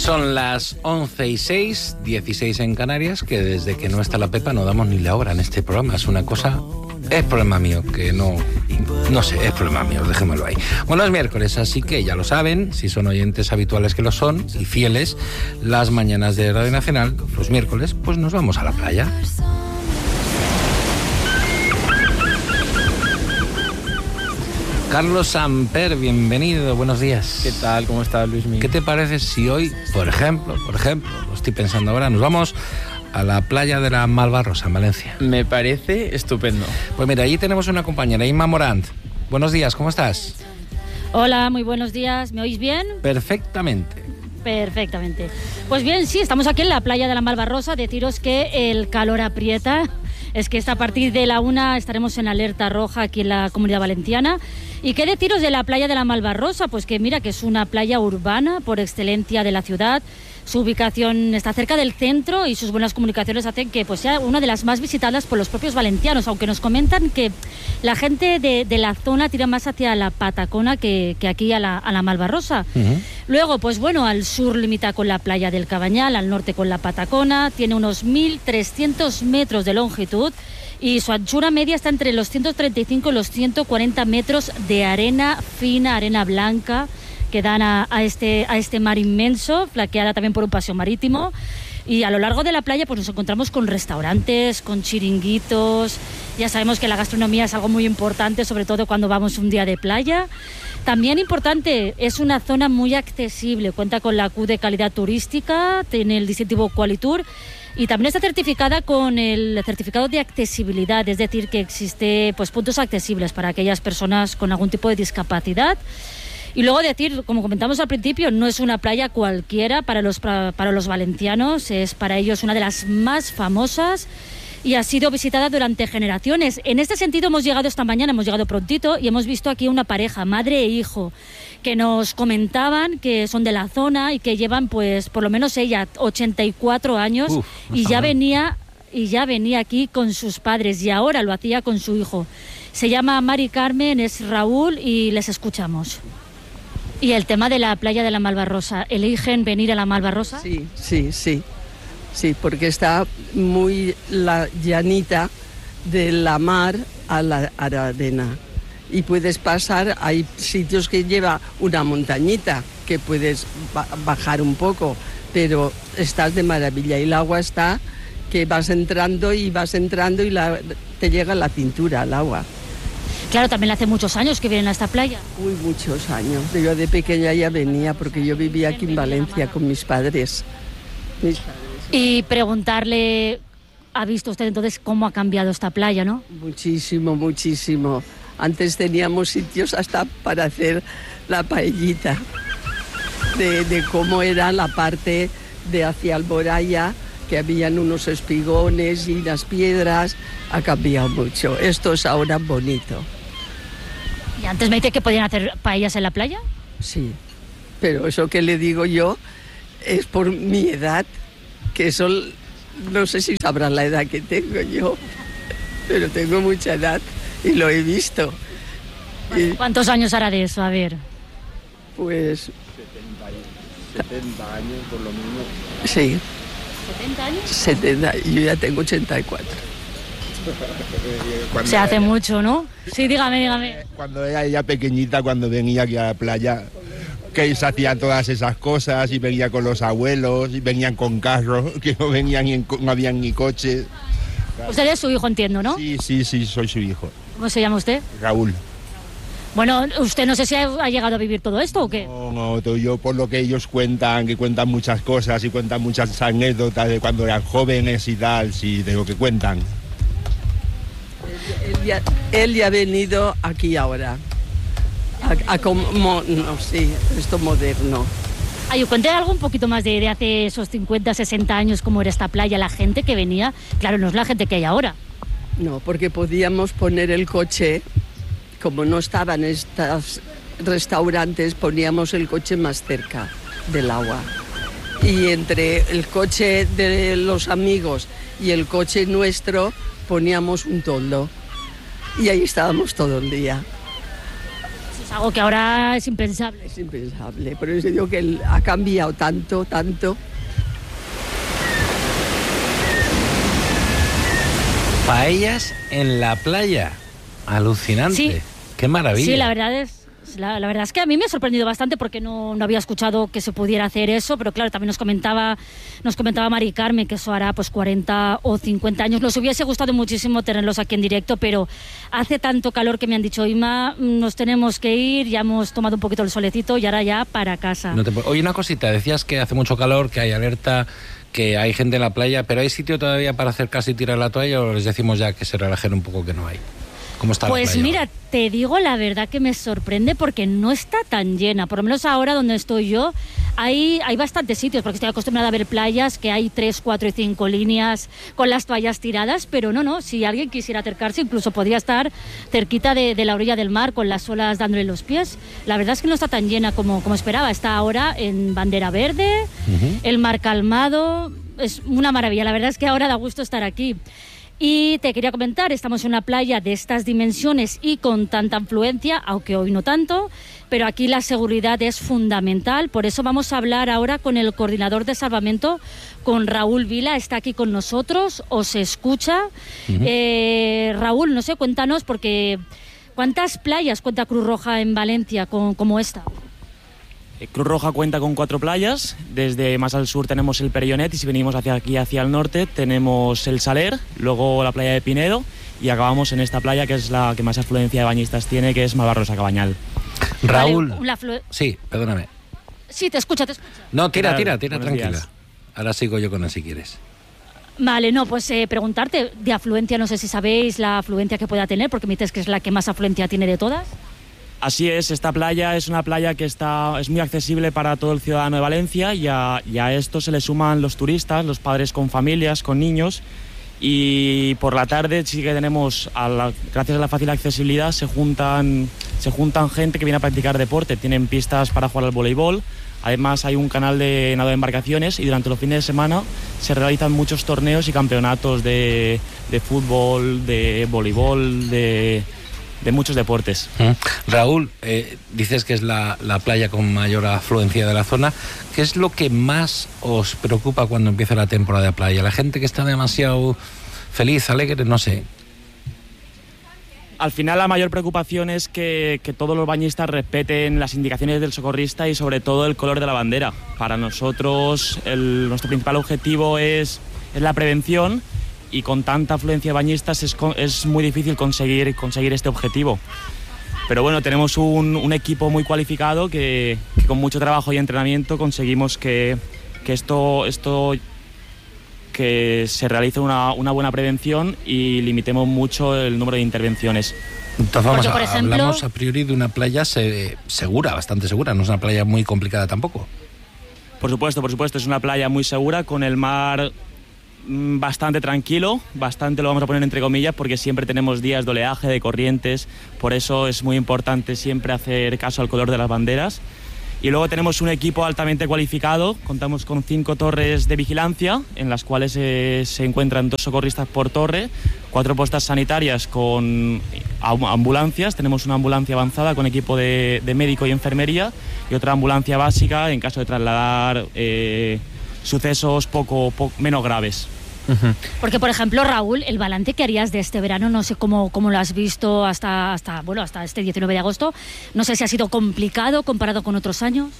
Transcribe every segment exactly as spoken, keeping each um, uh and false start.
Son las once y seis, dieciséis en Canarias, que desde que no está la Pepa no damos ni la hora en este programa. Es una cosa... Es problema mío, que no... No sé, es problema mío, dejémoslo ahí. Bueno, es miércoles, así que ya lo saben, si son oyentes habituales que lo son, y fieles, las mañanas de Radio Nacional, los miércoles, pues nos vamos a la playa. Carlos Samper, bienvenido, buenos días. ¿Qué tal? ¿Cómo estás, Luismi? ¿Qué te parece si hoy, por ejemplo, por ejemplo, lo estoy pensando ahora, nos vamos a la playa de la Malvarrosa, en Valencia? Me parece estupendo. Pues mira, allí tenemos una compañera, Inma Morant. Buenos días, ¿cómo estás? Hola, muy buenos días. ¿Me oís bien? Perfectamente. Perfectamente. Pues bien, sí, estamos aquí en la playa de la Malvarrosa. Deciros que el calor aprieta. Es que esta a partir de la una estaremos en alerta roja aquí en la Comunidad Valenciana. ¿Y qué deciros de la playa de la Malvarrosa? Pues que mira, que es una playa urbana por excelencia de la ciudad. Su ubicación está cerca del centro y sus buenas comunicaciones hacen que pues, sea una de las más visitadas por los propios valencianos, aunque nos comentan que la gente de, de la zona tira más hacia la Patacona que, que aquí a la, a la Malvarrosa. Uh-huh. Luego, pues bueno, al sur limita con la playa del Cabañal, al norte con la Patacona, tiene unos mil trescientos metros de longitud y su anchura media está entre los ciento treinta y cinco y los ciento cuarenta metros de arena fina, arena blanca, que dan a, a, este, a este mar inmenso, flanqueada también por un paseo marítimo. Y a lo largo de la playa pues nos encontramos con restaurantes, con chiringuitos. Ya sabemos que la gastronomía es algo muy importante, sobre todo cuando vamos un día de playa. También importante, es una zona muy accesible, cuenta con la Q de calidad turística, tiene el distintivo Qualitour y también está certificada con el certificado de accesibilidad, es decir, que existe pues, puntos accesibles para aquellas personas con algún tipo de discapacidad. Y luego decir, como comentamos al principio, no es una playa cualquiera para los, para, para los valencianos, es para ellos una de las más famosas y ha sido visitada durante generaciones. En este sentido hemos llegado esta mañana, hemos llegado prontito y hemos visto aquí una pareja, madre e hijo, que nos comentaban que son de la zona y que llevan, pues, por lo menos ella, ochenta y cuatro años. Uf, y ya venía, y ya venía aquí con sus padres y ahora lo hacía con su hijo. Se llama Mari Carmen, es Raúl y les escuchamos. Y el tema de la playa de la Malvarrosa, ¿eligen venir a la Malvarrosa? Sí, sí, sí, sí, porque está muy la llanita de la mar a la, a la arena. Y puedes pasar, hay sitios que lleva una montañita que puedes ba- bajar un poco, pero estás de maravilla y el agua está que vas entrando y vas entrando y la, te llega a la cintura el agua. Claro, también hace muchos años que vienen a esta playa. Muy muchos años. Yo de pequeña ya venía porque yo vivía aquí en Valencia con mis padres. Mis padres. Y preguntarle, ¿ha visto usted entonces cómo ha cambiado esta playa, no? Muchísimo, muchísimo. Antes teníamos sitios hasta para hacer la paellita, de, de cómo era la parte de hacia Alboraya, que habían unos espigones y las piedras. Ha cambiado mucho. Esto es ahora bonito. ¿Y antes me dice que podían hacer paellas en la playa? Sí, pero eso que le digo yo es por mi edad, que eso no sé si sabrán la edad que tengo yo, pero tengo mucha edad y lo he visto. Bueno, ¿cuántos años hará de eso? A ver. Pues... setenta años por lo menos. Sí. ¿setenta años? setenta, yo ya tengo ochenta y cuatro. Se hace ella, mucho, ¿no? Sí, dígame, dígame. Cuando era ella pequeñita, cuando venía aquí a la playa, que se hacían todas esas cosas y venía con los abuelos y venían con carros, que no venían en, no habían ni coches. Usted es su hijo, entiendo, ¿no? Sí, sí, sí, soy su hijo. ¿Cómo se llama usted? Raúl. Bueno, usted no sé si ha, ha llegado a vivir todo esto o qué. No, no, yo por lo que ellos cuentan, que cuentan muchas cosas y cuentan muchas anécdotas de cuando eran jóvenes y tal, sí, de lo que cuentan. Él ya, él ya ha venido aquí ahora, a, a como, no, sí, esto moderno. Ay, cuente algo un poquito más de, de hace esos cincuenta, sesenta años, cómo era esta playa, la gente que venía. Claro, no es la gente que hay ahora. No, porque podíamos poner el coche, como no estaban estos restaurantes, poníamos el coche más cerca del agua. Y entre el coche de los amigos y el coche nuestro poníamos un toldo. Y ahí estábamos todo el día. Es algo que ahora es impensable. Es impensable, por eso digo que el- ha cambiado tanto, tanto. Paellas en la playa. Alucinante. Sí. Qué maravilla. Sí, la verdad es la, la verdad es que a mí me ha sorprendido bastante porque no, no había escuchado que se pudiera hacer eso, pero claro, también nos comentaba nos comentaba Mari Carmen que eso hará pues cuarenta o cincuenta años. Nos hubiese gustado muchísimo tenerlos aquí en directo, pero hace tanto calor que me han dicho, Ima, nos tenemos que ir, ya hemos tomado un poquito el solecito y ahora ya para casa. No te... Oye, una cosita, decías que hace mucho calor, que hay alerta, que hay gente en la playa, pero ¿hay sitio todavía para acercarse y tirar la toalla o les decimos ya que se relajen un poco que no hay? ¿Cómo está Pues la playa? mira, te digo la verdad que me sorprende porque no está tan llena. Por lo menos ahora donde estoy yo hay, hay bastantes sitios, porque estoy acostumbrada a ver playas que hay tres, cuatro y cinco líneas con las toallas tiradas, pero no, no, si alguien quisiera acercarse incluso podría estar cerquita de, de la orilla del mar con las olas dándole los pies. La verdad es que no está tan llena como, como esperaba. Está ahora en bandera verde, Ujú. el mar calmado, es una maravilla. La verdad es que ahora da gusto estar aquí. Y te quería comentar, estamos en una playa de estas dimensiones y con tanta afluencia, aunque hoy no tanto, pero aquí la seguridad es fundamental. Por eso vamos a hablar ahora con el coordinador de salvamento, con Raúl Vila, está aquí con nosotros, os escucha. Ujú. Eh, Raúl, no sé, cuéntanos, porque ¿cuántas playas cuenta Cruz Roja en Valencia con, como esta? Cruz Roja cuenta con cuatro playas. Desde más al sur tenemos el Perellonet y si venimos hacia aquí, hacia el norte, tenemos el Saler, luego la playa de Pinedo y acabamos en esta playa que es la que más afluencia de bañistas tiene, que es Malvarrosa Cabañal. Raúl. Vale, la flu- Sí, perdóname. Sí, te escucha, te escucha. No, tira, ¿Qué tal? tira, tira, Buenos tranquila. días. Ahora sigo yo con él si quieres. Vale, no, pues eh, preguntarte de afluencia, no sé si sabéis la afluencia que pueda tener, porque me dices que es la que más afluencia tiene de todas. Así es, esta playa es una playa que está, es muy accesible para todo el ciudadano de Valencia y a, y a esto se le suman los turistas, los padres con familias, con niños. Y por la tarde sí que tenemos, a la- gracias a la fácil accesibilidad, se juntan, se juntan gente que viene a practicar deporte. Tienen pistas para jugar al voleibol. Además hay un canal de nado de embarcaciones y durante los fines de semana se realizan muchos torneos y campeonatos de, de fútbol, de voleibol, de, de muchos deportes. Mm. Raúl, eh, dices que es la, la playa con mayor afluencia de la zona. ¿Qué es lo que más os preocupa cuando empieza la temporada de playa? ¿La gente que está demasiado feliz, alegre? No sé. Al final la mayor preocupación es que, que todos los bañistas respeten las indicaciones del socorrista y sobre todo el color de la bandera. Para nosotros el, nuestro principal objetivo es, es la prevención y con tanta afluencia de bañistas es, co- es muy difícil conseguir, conseguir este objetivo. Pero bueno, tenemos un, un equipo muy cualificado que, que con mucho trabajo y entrenamiento conseguimos que, que esto, esto que se realice una, una buena prevención y limitemos mucho el número de intervenciones. Entonces vamos Porque, a, por ejemplo- hablamos a priori de una playa se- segura, bastante segura. No es una playa muy complicada tampoco. Por supuesto, por supuesto, es una playa muy segura, con el mar mm, bastante tranquilo, bastante lo vamos a poner entre comillas, porque siempre tenemos días de oleaje, de corrientes, por eso es muy importante siempre hacer caso al color de las banderas. Y luego tenemos un equipo altamente cualificado, contamos con cinco torres de vigilancia, en las cuales eh, se encuentran dos socorristas por torre, cuatro postas sanitarias con am- ambulancias, tenemos una ambulancia avanzada con equipo de, de médico y enfermería y otra ambulancia básica en caso de trasladar eh, sucesos poco, po- menos graves. Porque, por ejemplo, Raúl, el balance que harías de este verano, no sé cómo, cómo lo has visto hasta, hasta, bueno, hasta este diecinueve de agosto, no sé si ha sido complicado comparado con otros años.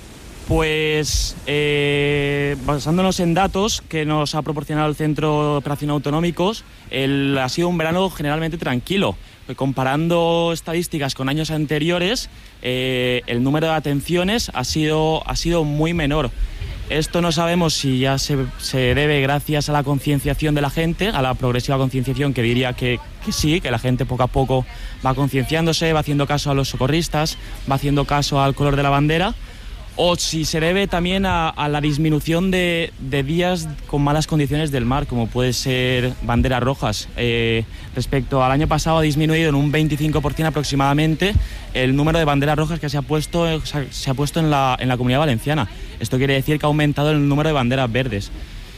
Pues eh, basándonos en datos que nos ha proporcionado el Centro de Operaciones Autonómicos, el, ha sido un verano generalmente tranquilo. Comparando estadísticas con años anteriores, eh, el número de atenciones ha sido, ha sido muy menor. Esto no sabemos si ya se, se debe gracias a la concienciación de la gente, a la progresiva concienciación, que diría que, que sí, que la gente poco a poco va concienciándose, va haciendo caso a los socorristas, va haciendo caso al color de la bandera, o si se debe también a, a la disminución de, de días con malas condiciones del mar, como puede ser banderas rojas. Eh, respecto al año pasado ha disminuido en un veinticinco por ciento aproximadamente el número de banderas rojas que se ha puesto, se ha, se ha puesto en la, en la Comunidad Valenciana. Esto quiere decir que ha aumentado el número de banderas verdes.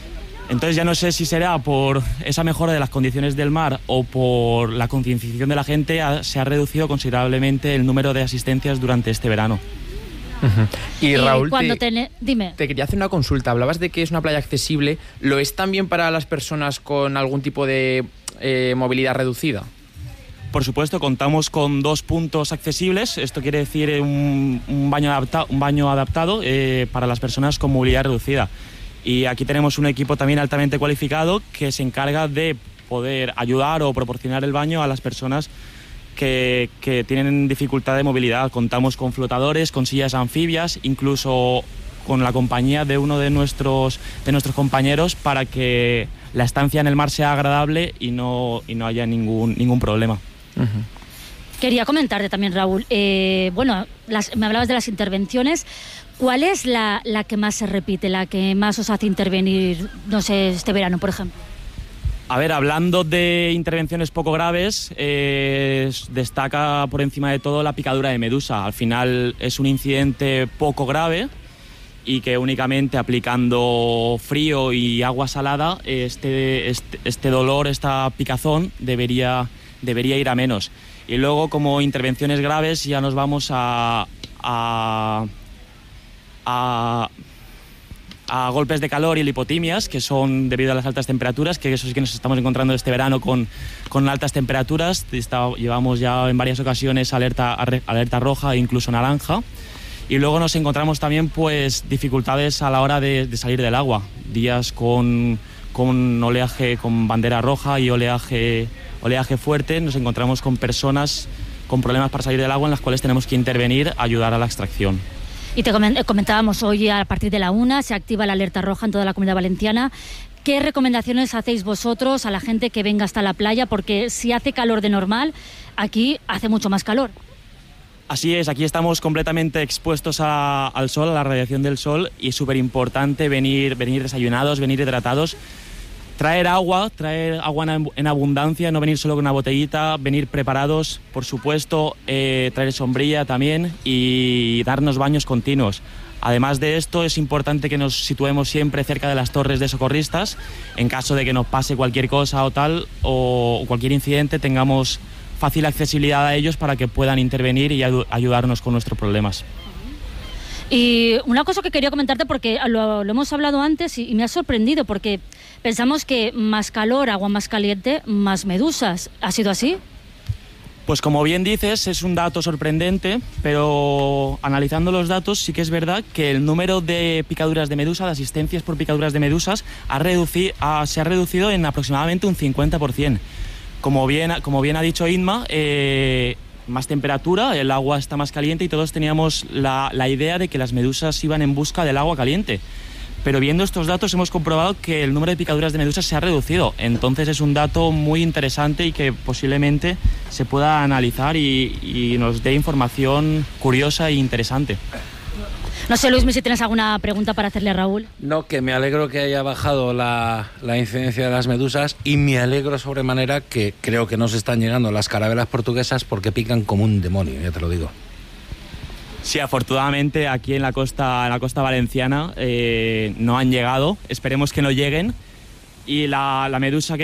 Entonces ya no sé si será por esa mejora de las condiciones del mar o por la concienciación de la gente, ha, se ha reducido considerablemente el número de asistencias durante este verano. Uh-huh. Y Raúl, cuando te, ten... Dime. te quería hacer una consulta. Hablabas de que es una playa accesible. ¿Lo es también para las personas con algún tipo de eh, movilidad reducida? Por supuesto, contamos con dos puntos accesibles. Esto quiere decir un, un baño, adapta, un baño adaptado eh, para las personas con movilidad reducida. Y aquí tenemos un equipo también altamente cualificado que se encarga de poder ayudar o proporcionar el baño a las personas que, que tienen dificultad de movilidad. Contamos con flotadores, con sillas anfibias, incluso con la compañía de uno de nuestros, de nuestros compañeros para que la estancia en el mar sea agradable y no, y no haya ningún, ningún problema. Uh-huh. Quería comentarte también, Raúl, eh, bueno, las, me hablabas de las intervenciones. ¿Cuál es la, la que más se repite, la que más os hace intervenir, no sé, este verano, por ejemplo? A ver, hablando de intervenciones poco graves, eh, destaca por encima de todo la picadura de medusa. Al final es un incidente poco grave y que únicamente aplicando frío y agua salada, este, este, este dolor, esta picazón debería, debería ir a menos. Y luego, como intervenciones graves, ya nos vamos a... a A, a golpes de calor y lipotimias, que son debido a las altas temperaturas, que eso sí que nos estamos encontrando este verano con, con altas temperaturas. Está, llevamos ya en varias ocasiones alerta, alerta roja e incluso naranja. Y luego nos encontramos también pues dificultades a la hora de, de salir del agua. Días con, con oleaje, con bandera roja y oleaje, oleaje fuerte, nos encontramos con personas con problemas para salir del agua en las cuales tenemos que intervenir, ayudar a la extracción. Y te comentábamos hoy, a partir de la una, se activa la alerta roja en toda la Comunidad Valenciana. ¿Qué recomendaciones hacéis vosotros a la gente que venga hasta la playa? Porque si hace calor de normal, aquí hace mucho más calor. Así es, aquí estamos completamente expuestos a, al sol, a la radiación del sol, y es súper importante venir, venir desayunados, venir hidratados. Traer agua, traer agua en, en abundancia, no venir solo con una botellita, venir preparados, por supuesto, eh, traer sombrilla también y darnos baños continuos. Además de esto, es importante que nos situemos siempre cerca de las torres de socorristas. En caso de que nos pase cualquier cosa o tal, o cualquier incidente, tengamos fácil accesibilidad a ellos para que puedan intervenir y ayudarnos con nuestros problemas. Y una cosa que quería comentarte, porque lo, lo hemos hablado antes y, y me ha sorprendido, porque pensamos que más calor, agua más caliente, más medusas. ¿Ha sido así? Pues como bien dices, es un dato sorprendente, pero analizando los datos sí que es verdad que el número de picaduras de medusa, de asistencias por picaduras de medusas, ha reduci- ha, se ha reducido en aproximadamente un cincuenta por ciento. Como bien, como bien ha dicho Inma, eh, más temperatura, el agua está más caliente y todos teníamos la, la idea de que las medusas iban en busca del agua caliente. Pero viendo estos datos hemos comprobado que el número de picaduras de medusas se ha reducido. Entonces es un dato muy interesante y que posiblemente se pueda analizar y, y nos dé información curiosa e interesante. No sé, Luismi, si tienes alguna pregunta para hacerle a Raúl. No, que me alegro que haya bajado la, la incidencia de las medusas y me alegro sobremanera que creo que no se están llegando las carabelas portuguesas porque pican como un demonio, ya te lo digo. Sí, afortunadamente aquí en la costa, en la costa valenciana eh, no han llegado, esperemos que no lleguen. Y la, la medusa que